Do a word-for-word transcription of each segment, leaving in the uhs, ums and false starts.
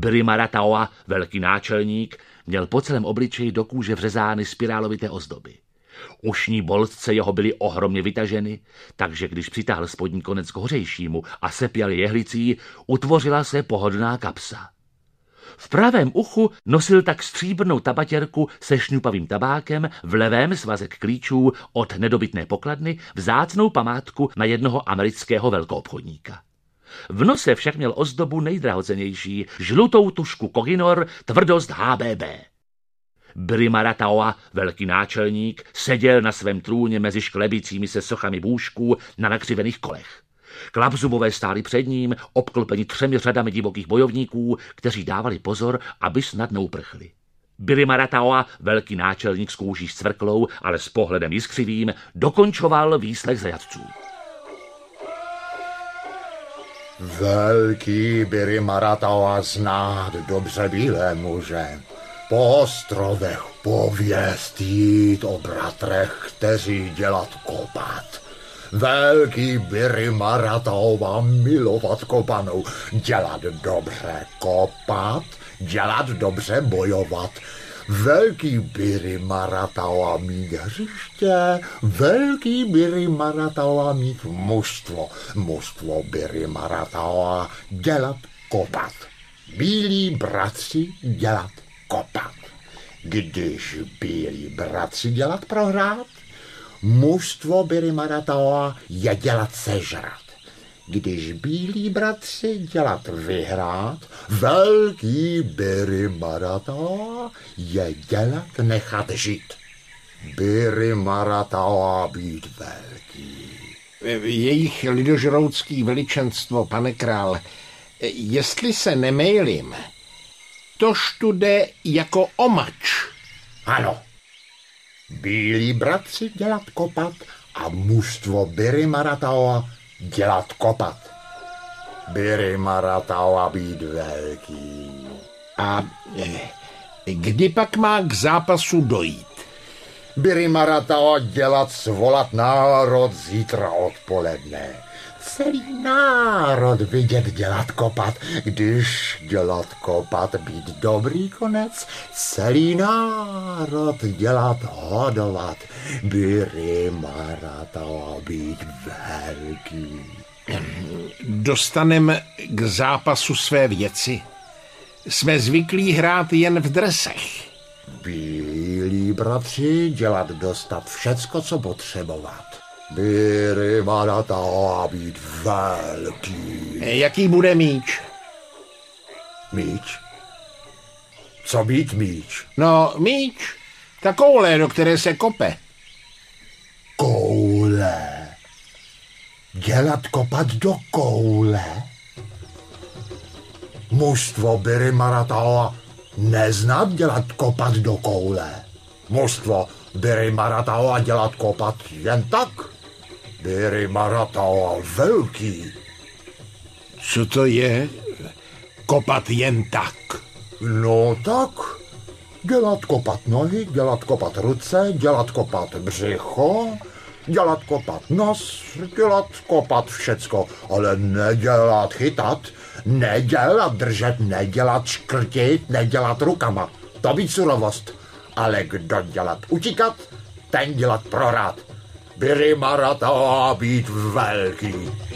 Birimarataoa, velký náčelník, měl po celém obličeji do kůže vřezány spirálovité ozdoby. Ušní boltce jeho byly ohromně vytaženy, takže když přitáhl spodní konec k hořejšímu a sepěl jehlicí, utvořila se pohodlná kapsa. V pravém uchu nosil tak stříbrnou tabatěrku se šňupavým tabákem, v levém svazek klíčů od nedobytné pokladny, vzácnou památku na jednoho amerického velkoobchodníka. V nose však měl ozdobu nejdrahocennější, žlutou tušku Kohinor, tvrdost H B B. Birimarataoa, velký náčelník, seděl na svém trůně mezi šklebícími se sochami bůžků na nakřivených kolech. Klapzubové stáli před ním, obklopeni třemi řadami divokých bojovníků, kteří dávali pozor, aby snad neuprchli. Birimarataoa, velký náčelník s kůží scvrklou, ale s pohledem jiskřivým, dokončoval výslech zajatců. Velký Birimarataoa znát dobře bílé muže. Po ostrovech pověst jít o bratrech, kteří dělat kopat. Velký Birimarataoa milovat kopanou, dělat dobře kopat, dělat dobře bojovat. Velký Birimarataoa mít hřiště, velký Birimarataoa mít mužstvo, mužstvo Birimarataoa dělat kopat. Bílí bratři dělat kopat. Když bílí bratři dělat prohrát, mužstvo Birimarataoa je dělat sežrat. Když bílí bratři dělat vyhrát, velký Birimarataoa je dělat nechat žít. Birimarataoa být velký. Jejich lidožroutský veličenstvo, pane král, jestli se nemýlím, tož tu jde jako omač. Ano. Bílí bratři dělat kopat a mužstvo Birimarataoa dělat kopat. Birimarataoa být velký. A kdy pak má k zápasu dojít? Birimarataoa dělat svolat národ zítra odpoledne. Celý národ vidět dělat kopat, když dělat kopat být dobrý konec, celý národ dělat hodovat, Birimarataoa být velký. Dostanem k zápasu své věci. Jsme zvyklí hrát jen v dresech. Bílí bratři dělat dostat všecko, co potřebovat. Birimarataoa být velký. Jaký bude míč? Míč? Co být míč? No, míč. Ta koule, do které se kope. Koule? Dělat kopat do koule? Mužstvo Birimarataoa neznat dělat kopat do koule. Mužstvo Birimarataoa dělat kopat jen tak. Birimarataoa velký. Co to je? Kopat jen tak? No tak. Dělat kopat nohy, dělat kopat ruce, dělat kopat břicho, dělat kopat nos, dělat kopat všecko, ale nedělat chytat, nedělat držet, nedělat škrtit, nedělat rukama. To být surovost. Ale kdo dělat utíkat, ten dělat prohrát. Birimarataoa být velký.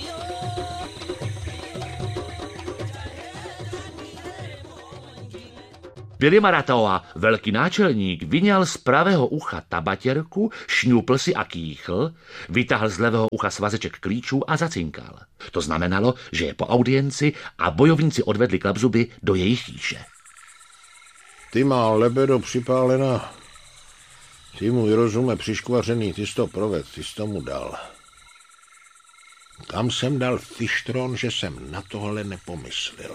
Birimarataoa, velký náčelník, vyňal z pravého ucha tabatěrku, šňupl si a kýchl, vytáhl z levého ucha svazeček klíčů a zacinkal. To znamenalo, že je po audienci a bojovníci odvedli klapzuby do jejich chýše. Ty má lebedo připálená. Ty můj rozume přiškvařený, ty jsi to proved, ty jsi tomu dal. Kam jsem dal fištron, že jsem na tohle nepomyslel.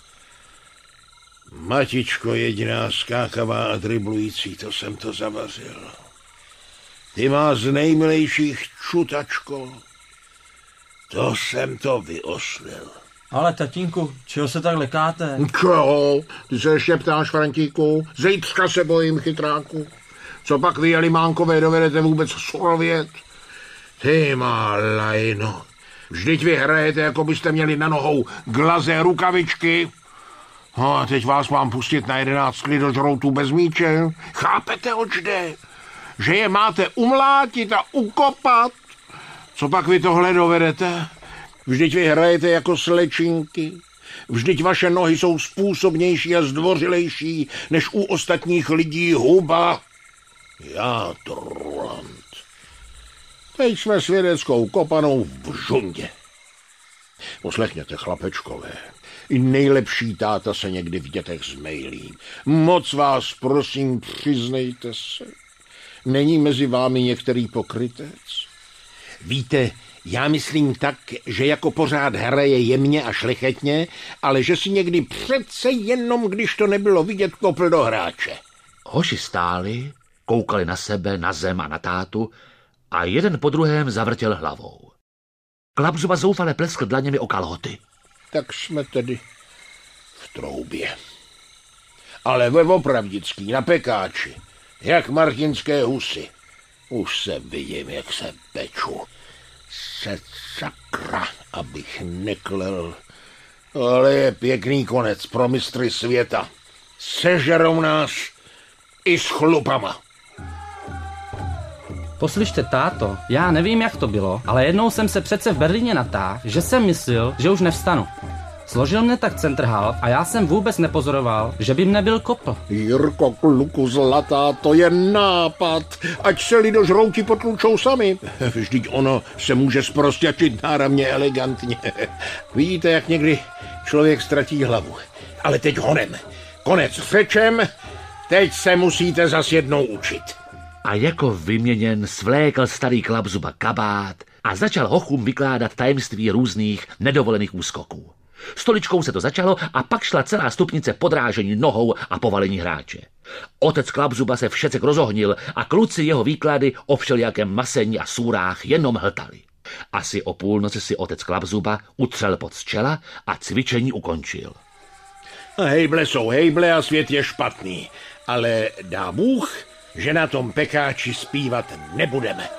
Matičko jediná skákavá a driblující, to jsem to zavařil. Ty má z nejmilejších čutačko, to jsem to vyoslil. Ale tatínku, čeho se tak lekáte? Čeho? Ty se ještě ptáš, Frantíku? Zítřka se bojím, chytráku. Co pak vy, Jelimánkové, dovedete vůbec surovět? Ty má lajno. Vždyť vy hrajete, jako byste měli na nohou glaze rukavičky. No a teď vás mám pustit na jedenáct lidožroutů bez míče. Chápete, oč jde? Že je máte umlátit a ukopat? Co pak vy tohle dovedete? Vždyť vy hrajete jako slečinky. Vždyť vaše nohy jsou způsobnější a zdvořilejší než u ostatních lidí huba. Já Trulant. Teď jsme svědeckou kopanou v žundě. Poslechněte, chlapečkové. I nejlepší táta se někdy v dětech zmejlí. Moc vás prosím, přiznejte se. Není mezi vámi některý pokrytec? Víte, já myslím tak, že jako pořád hraje jemně a šlechetně, ale že si někdy přece jenom, když to nebylo vidět, kopl do hráče. Hoši stáli, koukali na sebe, na zem a na tátu a jeden po druhém zavrtěl hlavou. Klapzuba zoufale pleskl dlaněmi o kalhoty. Tak jsme tedy v troubě. Ale ve Opravdický, na Pekáči, jak martinské husy. Už se vidím, jak se peču. Se sakra, abych neklel. Ale je pěkný konec pro mistry světa. Sežerou nás i s chlupama. Poslyšte, táto, já nevím, jak to bylo, ale jednou jsem se přece v Berlíně natáhl, že jsem myslel, že už nevstanu. Složil mě tak centrhal a já jsem vůbec nepozoroval, že by mne byl kopl. Jirko, kluku zlatá, to je nápad. Ať se lidožrouti potlučou sami. Vždyť ono se může sprostěčit náramně elegantně. Vidíte, jak někdy člověk ztratí hlavu. Ale teď honem. Konec řečem, teď se musíte zas jednou učit. A jako vyměněn svlékl starý Klapzuba kabát a začal hochům vykládat tajemství různých nedovolených úskoků. Stoličkou se to začalo a pak šla celá stupnice podrážení nohou a povalení hráče. Otec Klapzuba se všecek rozohnil a kluci jeho výklady o všelijakém masení a sůrách jenom hltali. Asi o půlnoci si otec Klapzuba utřel pod z čela a cvičení ukončil. Hejble jsou hejble a svět je špatný, ale dá Bůh, že na tom Pekáči zpívat nebudeme.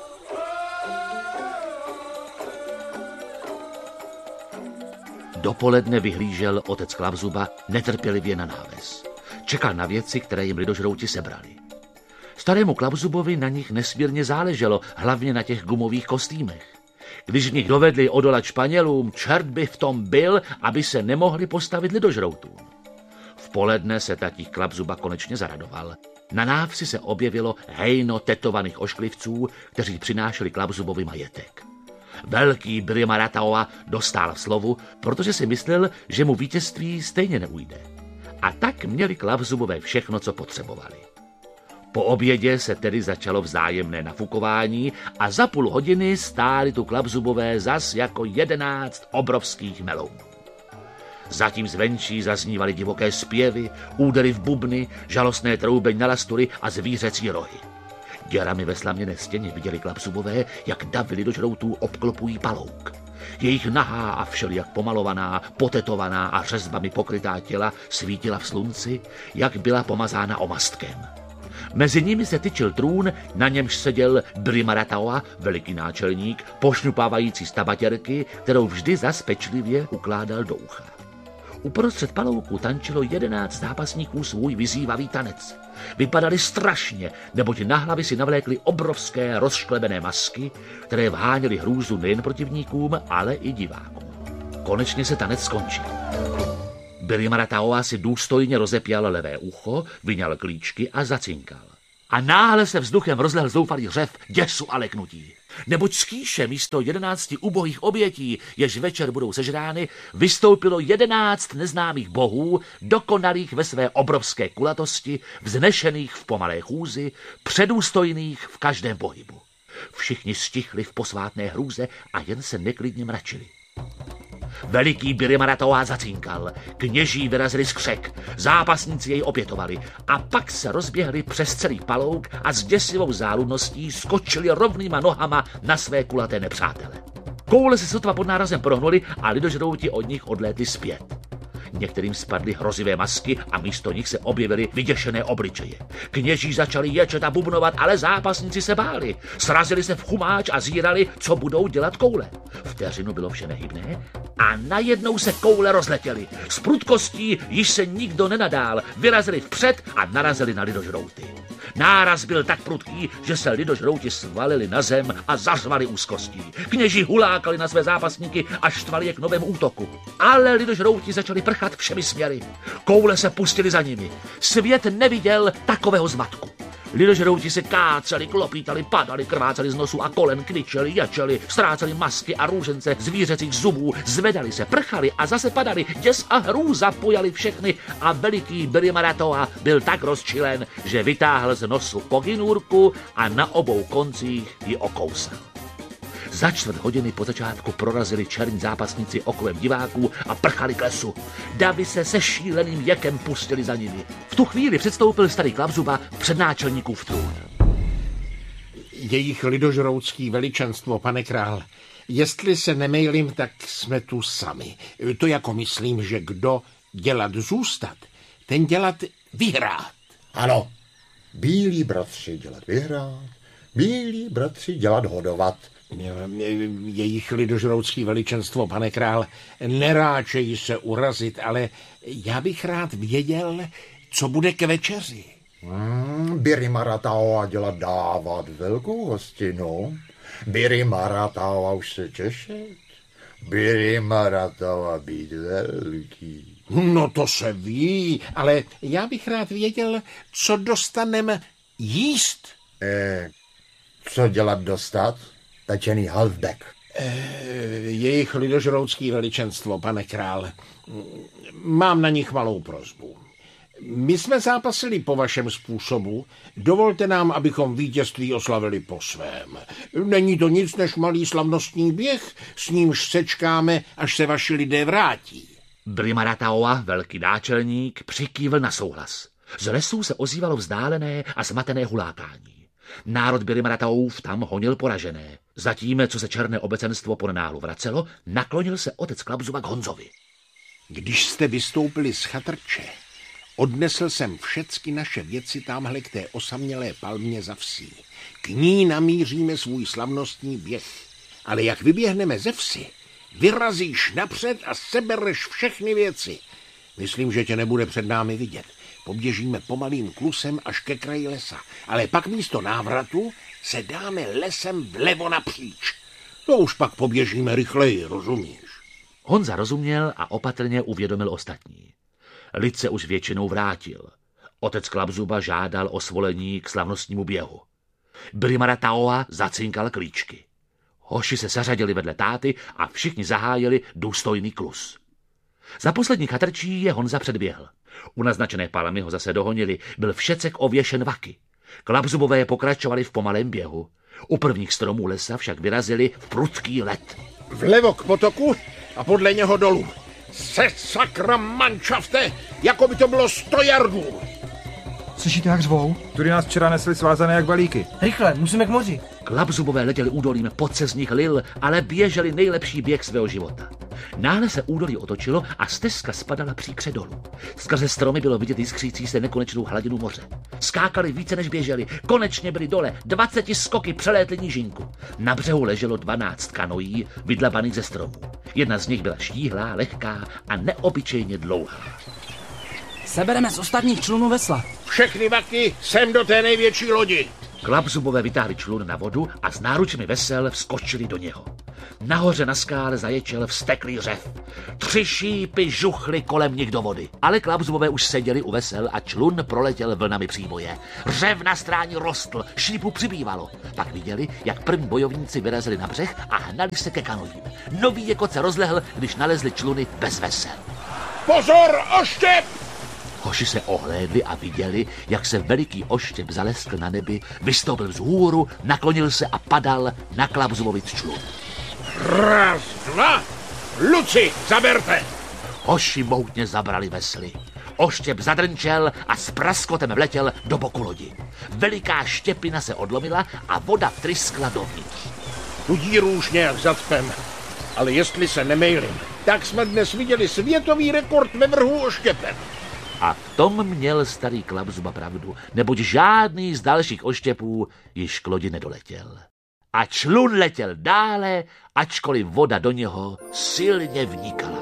Dopoledne vyhlížel otec Klapzuba netrpělivě na náves. Čekal na věci, které jim lidožrouti sebrali. Starému Klapzubovi na nich nesmírně záleželo, hlavně na těch gumových kostýmech. Když v nich dovedli odolat Španělům, čert by v tom byl, aby se nemohli postavit lidožroutům. V poledne se tatí Klapzuba konečně zaradoval. Na návsi se objevilo hejno tetovaných ošklivců, kteří přinášeli Klapzubovi majetek. Velký Brima Rataua dostal slovu, protože si myslel, že mu vítězství stejně neujde. A tak měli Klapzubové všechno, co potřebovali. Po obědě se tedy začalo vzájemné nafukování a za půl hodiny stáli tu Klapzubové zas jako jedenáct obrovských melounů. Zatím zvenčí zaznívaly divoké zpěvy, údery v bubny, žalostné troubení na lastury a zvířecí rohy. Děrami ve slaměné stěně viděli Klapzubové, jak davy lidožroutů obklopují palouk. Jejich nahá a všelijak pomalovaná, potetovaná a řezbami pokrytá těla svítila v slunci, jak byla pomazána omastkem. Mezi nimi se tyčil trůn, na němž seděl Brima Rataua, veliký náčelník, pošňupávající z tabatěrky, kterou vždy zas pečlivě ukládal do ucha. Uprostřed palouku tančilo jedenáct zápasníků svůj vyzývavý tanec. Vypadali strašně, neboť na hlavy si navlékli obrovské rozšklebené masky, které vháněly hrůzu nejen protivníkům, ale i divákům. Konečně se tanec skončil. Brima Rataua si důstojně rozepěl levé ucho, vyňal klíčky a zacinkal. A náhle se vzduchem rozlehl zoufalý řev děsu a leknutí. Neboť z kýše místo jedenácti ubohých obětí, jež večer budou sežrány, vystoupilo jedenáct neznámých bohů, dokonalých ve své obrovské kulatosti, vznešených v pomalé chůzi, předůstojných v každém pohybu. Všichni stichli v posvátné hrůze a jen se neklidně mračili. Veliký Brima Rataua zacinkal, kněží vyrazili skřek, zápasníci jej opětovali a pak se rozběhli přes celý palouk a s děsivou záludností skočili rovnýma nohama na své kulaté nepřátele. Koule se sotva pod nárazem prohnuli a lidožrouti od nich odlétli zpět. Některým spadly hrozivé masky a místo nich se objevily vyděšené obličeje. Kněží začali ječet a bubnovat, ale zápasníci se báli. Srazili se v chumáč a zírali, co budou dělat koule. Vteřinu bylo vše nehybné A najednou se koule rozletěly. S prudkostí již se nikdo nenadál. Vyrazili vpřed a narazili na lidožrouty. Náraz byl tak prudký, že se lidožrouti svalili na zem a zařvali úzkostí. Kněži hulákali na své zápasníky a štvali je k novému útoku. Ale lidožrouti začali prchat všemi směry. Koule se pustili za nimi. Svět neviděl takového zmatku. Lidožrouti se káceli, klopítali, padali, krváceli z nosu a kolen, kničeli, jačeli, ztráceli masky a růžence zvířecích zubů, zvedali se, prchali a zase padali. Děs a hrůza pojali všechny a veliký Birimaratoa byl tak rozčilen, že vytáhl z nosu poginůrku a na obou koncích ji okousal. Za čtvrt hodiny po začátku prorazili černí zápasníci okruhem diváků a prchali k lesu. Davy se se šíleným jekem pustili za nimi. V tu chvíli předstoupil starý Klapzuba před náčelníkův trůn. Jejich lidožroutský veličenstvo, pane král, jestli se nemejlím, tak jsme tu sami. To jako myslím, že kdo dělat zůstat, ten dělat vyhrát. Ano, bílí bratři dělat vyhrát, bílí bratři dělat hodovat. Jejich lidožroutský veličenstvo, pane král, neráčejí se urazit, ale já bych rád věděl, co bude k večeři. Hmm, Birimarataoa dělat dávat velkou hostinu. Birimarataoa už se těšit. Birimarataoa být velký. No to se ví, ale já bych rád věděl, co dostanem jíst. Eh, co dělat dostat? Pečený halfback. E, jejich lidožroutský veličenstvo, pane král, mám na nich malou prosbu. My jsme zápasili po vašem způsobu, dovolte nám, abychom vítězství oslavili po svém. Není to nic než malý slavnostní běh, s nímž sečkáme, až se vaši lidé vrátí. Birimarataoa, velký náčelník, přikývl na souhlas. Z lesů se ozývalo vzdálené a zmatené hulákání. Národ Birimarataoův tam honil poražené. Zatím, co se černé obecenstvo po nenáhlu vracelo, naklonil se otec Klapzuba k Honzovi. Když jste vystoupili z chatrče, odnesl jsem všecky naše věci támhle k té osamělé palmě za vsí. K ní namíříme svůj slavnostní běh. Ale jak vyběhneme ze vsi, vyrazíš napřed a sebereš všechny věci. Myslím, že tě nebude před námi vidět. Poběžíme pomalým klusem až ke kraji lesa, ale pak místo návratu se dáme lesem vlevo napříč. To už pak poběžíme rychleji, rozumíš? Honza rozuměl a opatrně uvědomil ostatní. Lid se už většinou vrátil. Otec Klapzuba žádal o svolení k slavnostnímu běhu. Birimarataoa zacinkal klíčky. Hoši se zařadili vedle táty a všichni zahájili důstojný klus. Za poslední chatrčí je Honza předběhl. U naznačené palmy ho zase dohonili, byl všecek ověšen vaky. Klapzubové pokračovali v pomalém běhu. U prvních stromů lesa však vyrazili v prudký led. Vlevo k potoku a podle něho dolů. Se sakra manšafte, jako by to bylo sto jardů. Slyšíte, jak zvou? Tudy nás včera nesli svázané jak balíky. Rychle, musíme k moři. Klapzubové letěli údolím, pod se z nich lil, ale běželi nejlepší běh svého života. Náhle se údolí otočilo a stezka spadala příkře dolů. Skrze stromy bylo vidět jiskřící se nekonečnou hladinu moře. Skákali více než běželi, konečně byli dole, dvaceti skoky přelétli nížinku. Na břehu leželo dvanáct kanoí, vydlabaných ze stromů. Jedna z nich byla štíhlá, lehká a neobyčejně dlouhá. Sebereme z ostatních člunů vesla. Všechny vaky sem do té největší lodi. Klapzubové vytáhli člun na vodu a s náručmi vesel vskočili do něho. Nahoře na skále zaječel vzteklý řev. Tři šípy žuchly kolem nich do vody. Ale Klapzubové už seděli u vesel a člun proletěl vlnami příboje. Řev na stráni rostl, šípů přibývalo. Pak viděli, jak první bojovníci vyrazili na břeh a hnali se ke kanojím. Nový jekot se rozlehl, když nalezli čluny bez vesel. Pozor, oštěp! Hoši se ohlédli a viděli, jak se veliký oštěp zaleskl na nebi, vystoupil vzhůru, naklonil se a padal na Klapzubovic člun. Raz, dva, Luci, zaberte! Hoši moutně zabrali vesly. Oštěp zadrnčel a s praskotem vletěl do boku lodi. Veliká štěpina se odlomila a voda tryskla dovnitř. Tu díru už nějak zacpem, ale jestli se nemejlím, tak jsme dnes viděli světový rekord ve vrhu oštěpem. A v tom měl starý Klapzuba pravdu, neboť žádný z dalších oštěpů již k lodi nedoletěl. A člun letěl dále, ačkoliv voda do něho silně vnikala.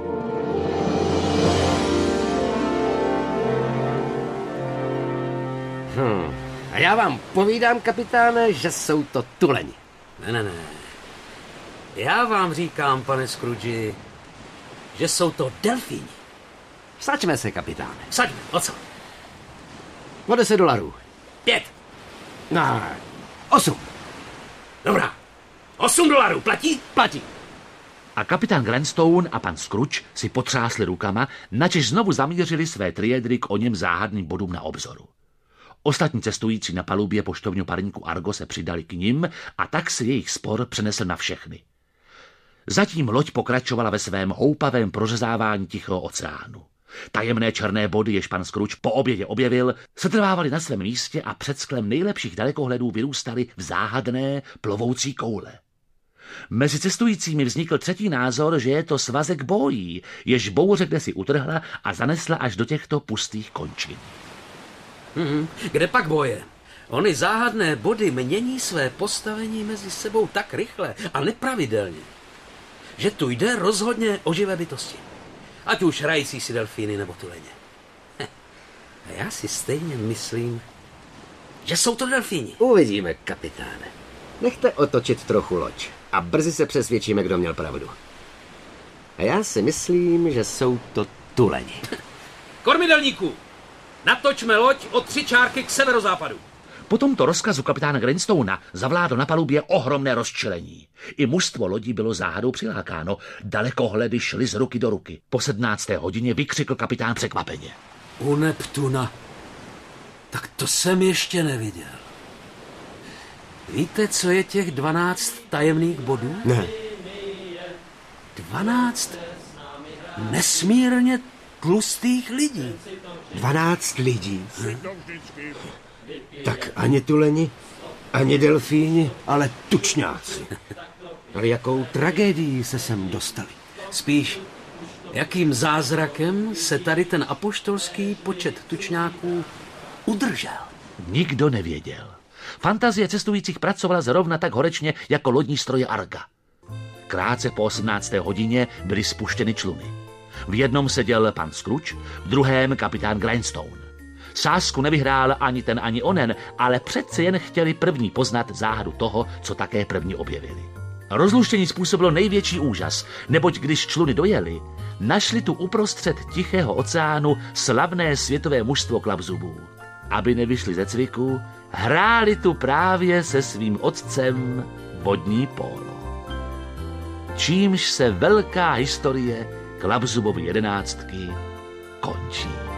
Hmm. A já vám povídám, kapitáne, že jsou to tuleni. Ne, ne, ne. Já vám říkám, pane Scrooge, že jsou to delfíni. Saďme se, kapitáne. Saďme, o co? O deset dolarů. Pět. No, osm. Dobrá. Osm dolarů. Platí? Platí. A kapitán Granstone a pan Scrooge si potřásli rukama, načež znovu zamířili své triedry k o něm záhadným bodům na obzoru. Ostatní cestující na palubě poštovního parníku Argo se přidali k nim a tak se jejich spor přenesl na všechny. Zatím loď pokračovala ve svém houpavém prořezávání Tichého oceánu. Tajemné černé body, jež pan Scrooge po obědě objevil, setrvávaly na svém místě a před sklem nejlepších dalekohledů vyrůstaly v záhadné plovoucí koule. Mezi cestujícími vznikl třetí názor, že je to svazek bojí, jež bouře kdesi utrhla a zanesla až do těchto pustých končin. Mhm. Kde pak boje? Ony záhadné body mění své postavení mezi sebou tak rychle a nepravidelně, že tu jde rozhodně o živé bytosti. Ať už hrající si delfíny nebo tuleně. A já si stejně myslím, že jsou to delfíni. Uvidíme, kapitáne. Nechte otočit trochu loď a brzy se přesvědčíme, kdo měl pravdu. A já si myslím, že jsou to tuleni. Kormidelníku, natočme loď o tři čárky k severozápadu. Po tomto rozkazu kapitána Granstona zavládlo na palubě ohromné rozčilení. I mužstvo lodí bylo záhadou přilákáno, dalekohledy šly z ruky do ruky. Po sedmnácté hodině vykřikl kapitán překvapeně. U Neptuna. Tak to jsem ještě neviděl. Víte, co je těch dvanáct tajemných bodů? Ne. Dvanáct nesmírně tlustých lidí. Dvanáct lidí. Tak ani tuleni, ani delfíni, ale tučňáci. Ale jakou tragédií se sem dostali? Spíš, jakým zázrakem se tady ten apoštolský počet tučňáků udržel? Nikdo nevěděl. Fantazie cestujících pracovala zrovna tak horečně jako lodní stroje Arga. Krátce po osmnácté hodině byly spuštěny čluny. V jednom seděl pan Scrooge, v druhém kapitán Granstone. Sázku nevyhrál ani ten, ani onen, ale přece jen chtěli první poznat záhadu toho, co také první objevili. Rozluštění způsobilo největší úžas, neboť když čluny dojeli, našli tu uprostřed Tichého oceánu slavné světové mužstvo klapzubů. Aby nevyšli ze cviku, hráli tu právě se svým otcem vodní pólo. Čímž se velká historie Klapzubovy jedenáctky končí.